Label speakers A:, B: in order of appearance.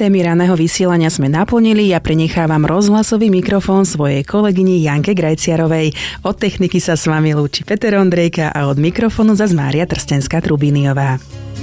A: Témy raného vysielania sme naplnili, ja prenechávam rozhlasový mikrofón svojej kolegyni Janke Grajciarovej. Od techniky sa s vami lúči Peter Ondrejka a od mikrofónu zas Mária Trstenská-Trubíniová.